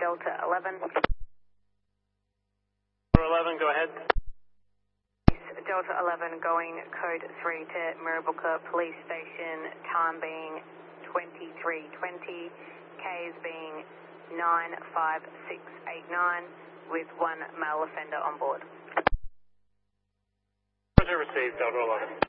Delta 11. Delta 11, go ahead. Delta 11 going code 3 to Mirrabooka Police Station, time being 23:20, Ks being 95689 with one male offender on board. Roger, received, Delta 11.